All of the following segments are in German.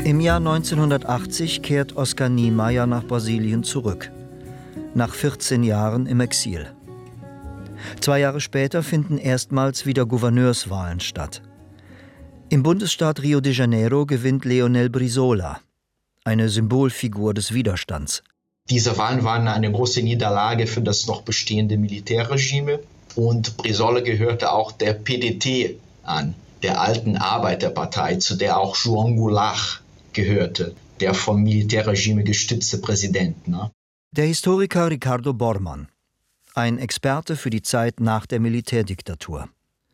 Im Jahr 1980 kehrt Oscar Niemeyer nach Brasilien zurück. Nach 14 Jahren im Exil. 2 Jahre später finden erstmals wieder Gouverneurswahlen statt. Im Bundesstaat Rio de Janeiro gewinnt Leonel Brizola, eine Symbolfigur des Widerstands. Diese Wahlen waren eine große Niederlage für das noch bestehende Militärregime und Brizola gehörte auch der PDT an, der alten Arbeiterpartei, zu der auch João Goulart gehörte, der vom Militärregime gestützte Präsident. Der Historiker Ricardo Bormann, ein Experte für die Zeit nach der Militärdiktatur.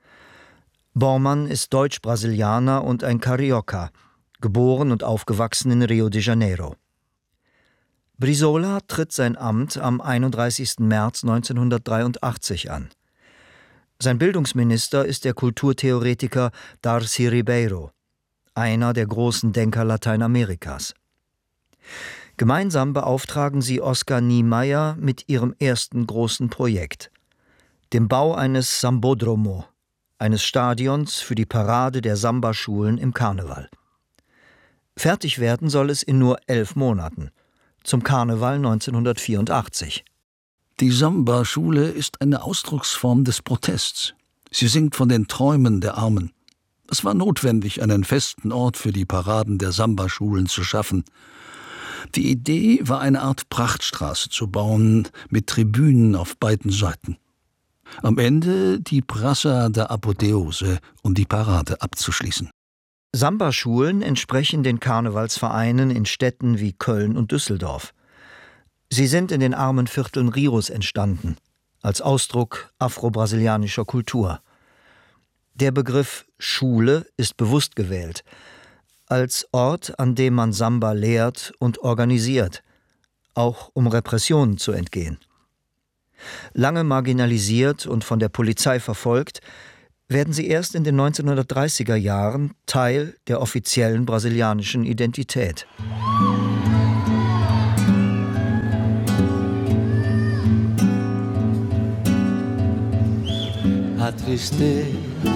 Bormann ist Deutsch-Brasilianer und ein Carioca, geboren und aufgewachsen in Rio de Janeiro. Brizola tritt sein Amt am 31. März 1983 an. Sein Bildungsminister ist der Kulturtheoretiker Darcy Ribeiro, einer der großen Denker Lateinamerikas. Gemeinsam beauftragen sie Oscar Niemeyer mit ihrem ersten großen Projekt, dem Bau eines Sambódromo, eines Stadions für die Parade der Samba-Schulen im Karneval. Fertig werden soll es in nur 11 Monaten, zum Karneval 1984. Die Samba-Schule ist eine Ausdrucksform des Protests. Sie singt von den Träumen der Armen. Es war notwendig, einen festen Ort für die Paraden der Samba-Schulen zu schaffen. Die Idee war, eine Art Prachtstraße zu bauen, mit Tribünen auf beiden Seiten. Am Ende die Praça da Apoteose, um die Parade abzuschließen. Samba-Schulen entsprechen den Karnevalsvereinen in Städten wie Köln und Düsseldorf. Sie sind in den armen Vierteln Rios entstanden, als Ausdruck afro-brasilianischer Kultur. Der Begriff Schule ist bewusst gewählt, als Ort, an dem man Samba lehrt und organisiert, auch um Repressionen zu entgehen. Lange marginalisiert und von der Polizei verfolgt, werden sie erst in den 1930er Jahren Teil der offiziellen brasilianischen Identität. A tristeza